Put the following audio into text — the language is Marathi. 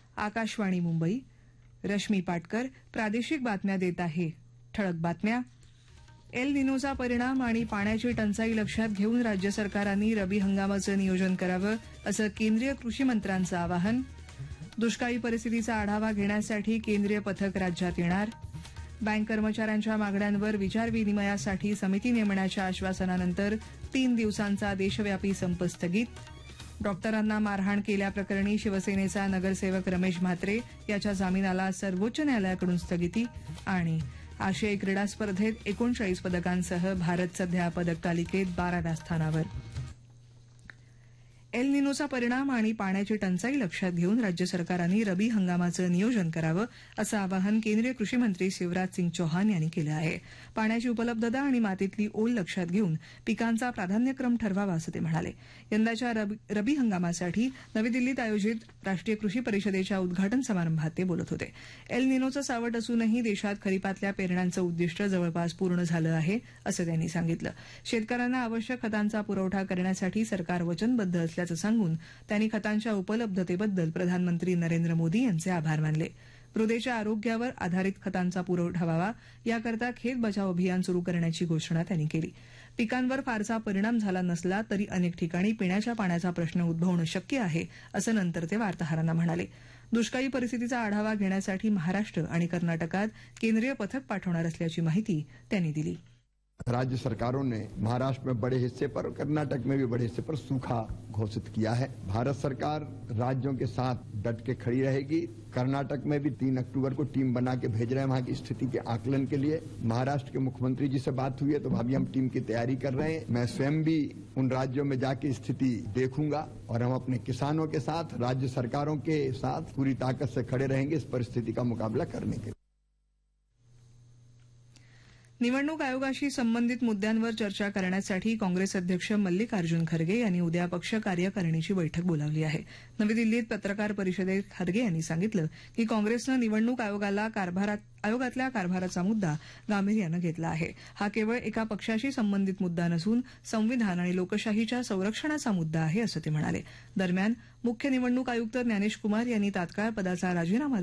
आकाशवाणी मुंबई. रश्मी पाटकर प्रादेशिक बातम्या देत आहे. ठळक बातम्या. एल निनोचा परिणाम आणि पाण्याची टंचाई लक्षात घेऊन राज्य सरकारांनी रबी हंगामाचं नियोजन करावं असं केंद्रीय कृषी मंत्र्यांचं आवाहन. दुष्काळी परिस्थितीचा आढावा घेण्यासाठी केंद्रीय पथक राज्यात येणार. बँक कर्मचाऱ्यांच्या मागण्यांवर विचारविनिमयासाठी समिती नेमण्याच्या आश्वासनानंतर 3 दिवसांचा देशव्यापी संप स्थगित. डॉक्टरांना मारहाण केल्याप्रकरणी शिवसेनेचा नगरसेवक रमेश म्हात्रे याच्या जामिनाला सर्वोच्च न्यायालयाकडून स्थगिती. आणि आशियाई क्रीडा स्पर्धेत 39 पदकांसह भारत सध्या पदक तालिकेत 12व्या स्थानावर. एल निनोचा परिणाम आणि पाण्याची टंचाई लक्षात घेऊन राज्य सरकारांनी रबी हंगामाचं नियोजन करावं असं आवाहन केंद्रीय कृषी मंत्री शिवराज सिंग चौहान यांनी केलं आहे. पाण्याची उपलब्धता आणि मातीतली ओल लक्षात घेऊन पिकांचा प्राधान्यक्रम ठरवावा असं ते म्हणाले. यंदाच्या रबी हंगामासाठी नवी दिल्लीत आयोजित राष्ट्रीय कृषी परिषदेच्या उद्घाटन समारंभात ते बोलत होते. एल निनोचं सावट असूनही देशात खरीपातल्या पेरण्यांचं उद्दिष्ट जवळपास पूर्ण झालं आहे असं त्यांनी सांगितलं. शेतकऱ्यांना आवश्यक खतांचा पुरवठा करण्यासाठी सरकार वचनबद्ध असल्याचं सांगून त्यांनी खतांच्या उपलब्धतेबद्दल प्रधानमंत्री नरेंद्र मोदी यांचे आभार मानले. मृदेच्या आरोग्यावर आधारित खतांचा पुरवठा व्हावा याकरता खेत बचाव अभियान सुरू करण्याची घोषणा त्यांनी केली. पिकांवर फारसा परिणाम झाला नसला तरी अनेक ठिकाणी पिण्याच्या पाण्याचा प्रश्न उद्भवणं शक्य आहे असं नंतर ते वार्ताहरांना म्हणाले. दुष्काळी परिस्थितीचा आढावा घेण्यासाठी महाराष्ट्र आणि कर्नाटकात केंद्रीय पथक पाठवणार असल्याची माहिती त्यांनी दिली. राज्य सरकारों ने महाराष्ट्र में बड़े हिस्से पर और कर्नाटक में भी बड़े हिस्से पर सूखा घोषित किया है. भारत सरकार राज्यों के साथ डट के खड़ी रहेगी. कर्नाटक में भी 3 अक्टूबर को टीम बना के भेज रहे हैं वहां की स्थिति के आकलन के लिए. महाराष्ट्र के मुख्यमंत्री जी से बात हुई है तो अभी हम टीम की तैयारी कर रहे हैं. मैं स्वयं भी उन राज्यों में जाके स्थिति देखूंगा और हम अपने किसानों के साथ राज्य सरकारों के साथ पूरी ताकत से खड़े रहेंगे इस परिस्थिति का मुकाबला करने के लिए. निवडणूक आयोगाशी संबंधित मुद्द्यांवर चर्चा करण्यासाठी काँग्रेस अध्यक्ष मल्लिकार्जुन खरगे यांनी उद्या पक्ष कार्यकारिणीची बैठक बोलावली आहे. नवी दिल्लीत पत्रकार परिषदेत खरगे यांनी सांगितलं की काँग्रेसनं निवडणूक आयोगातल्या कारभाराचा मुद्दा गांभीर्यानं घेतला आहे. हा केवळ एका पक्षाशी संबंधित मुद्दा नसून संविधान आणि लोकशाहीच्या संरक्षणाचा मुद्दा आहे असं ते म्हणाले. दरम्यान मुख्य निवडणूक आयुक्त ज्ञानेश कुमार यांनी तात्काळ पदाचा राजीनामा